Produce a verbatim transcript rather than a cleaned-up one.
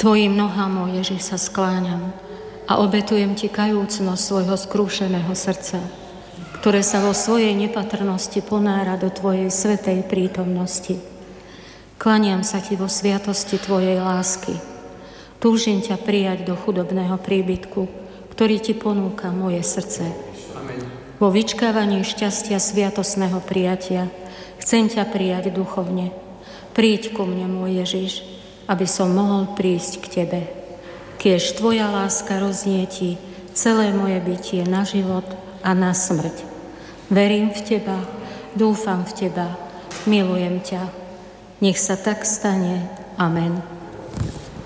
tvojim nohám, môj Ježiš, sa skláňam a obetujem ti kajúcnosť svojho skrúšeného srdca, ktoré sa vo svojej nepatrnosti ponára do tvojej svätej prítomnosti. Klaniam sa ti vo sviatosti tvojej lásky. Túžim ťa prijať do chudobného príbytku, ktorý ti ponúka moje srdce. Amen. Vo vyčkávaní šťastia sviatosného prijatia chcem ťa prijať duchovne. Príď ku mne, môj Ježiš, aby som mohol prísť k tebe. Kiež tvoja láska roznieti celé moje bytie na život a na smrť. Verím v teba, dúfam v teba, milujem ťa. Nech sa tak stane. Amen.